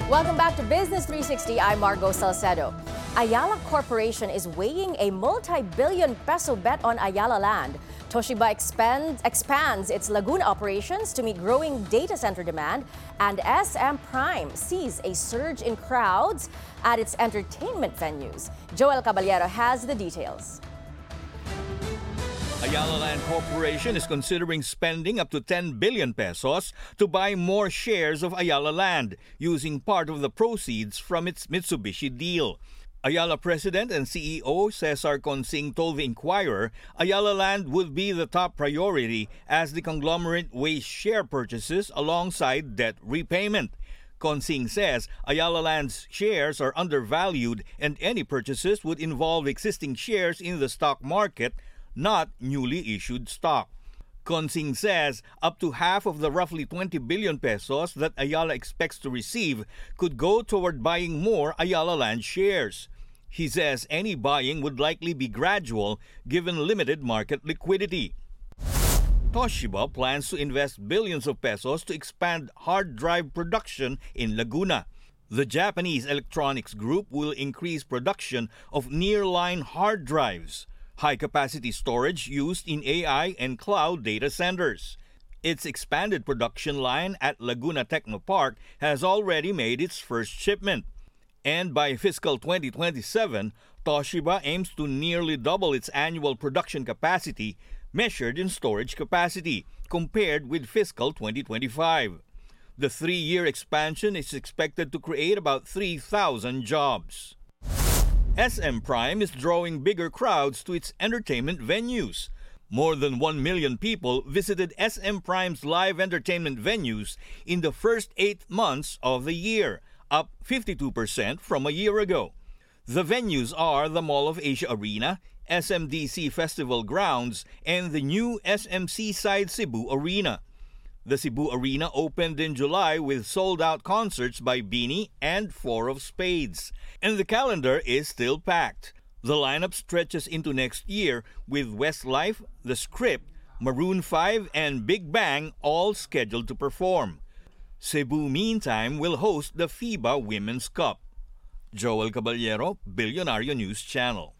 Welcome back to Business 360. I'm Margo Salcedo. Ayala Corporation is weighing a multi-billion peso bet on Ayala Land. Toshiba expands its Laguna operations to meet growing data center demand, and SM Prime sees a surge in crowds at its entertainment venues. Joel Caballero has the details. Ayala Land Corporation is considering spending up to 10 billion pesos to buy more shares of Ayala Land, using part of the proceeds from its Mitsubishi deal. Ayala President and CEO Cesar Consing told the Inquirer Ayala Land would be the top priority as the conglomerate weighs share purchases alongside debt repayment. Consing says Ayala Land's shares are undervalued and any purchases would involve existing shares in the stock market, not newly issued stock. Consing says up to half of the roughly 20 billion pesos that Ayala expects to receive could go toward buying more Ayala Land shares. He says any buying would likely be gradual given limited market liquidity. Toshiba plans to invest billions of pesos to expand hard drive production in Laguna. The Japanese electronics group will increase production of nearline hard drives, high-capacity storage used in AI and cloud data centers. Its expanded production line at Laguna Technopark has already made its first shipment. And by fiscal 2027, Toshiba aims to nearly double its annual production capacity measured in storage capacity compared with fiscal 2025. The three-year expansion is expected to create about 3,000 jobs. SM Prime is drawing bigger crowds to its entertainment venues. More than 1 million people visited SM Prime's live entertainment venues in the first 8 months of the year, up 52% from a year ago. The venues are the Mall of Asia Arena, SMDC Festival Grounds, and the new SM Seaside Cebu Arena. The Cebu Arena opened in July with sold-out concerts by Beanie and Four of Spades, and the calendar is still packed. The lineup stretches into next year with Westlife, The Script, Maroon 5, and Big Bang all scheduled to perform. Cebu, meantime, will host the FIBA Women's Cup. Joel Caballero, Billionario News Channel.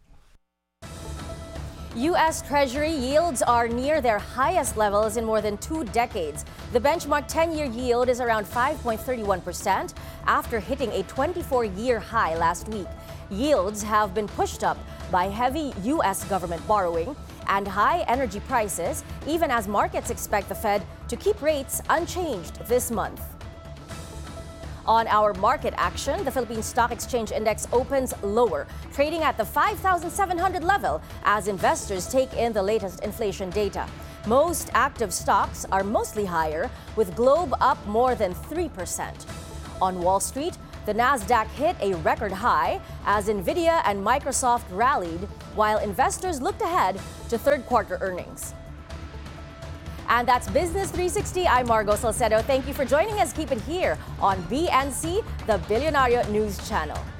U.S. Treasury yields are near their highest levels in more than 2 decades. The benchmark 10-year yield is around 5.31% after hitting a 24-year high last week. Yields have been pushed up by heavy U.S. government borrowing and high energy prices, even as markets expect the Fed to keep rates unchanged this month. On our market action, the Philippine Stock Exchange Index opens lower, trading at the 5,700 level as investors take in the latest inflation data. Most active stocks are mostly higher, with Globe up more than 3%. On Wall Street, the Nasdaq hit a record high as Nvidia and Microsoft rallied, while investors looked ahead to third-quarter earnings. And that's Business 360. I'm Margo Salcedo. Thank you for joining us. Keep it here on BNC, the Billionario News Channel.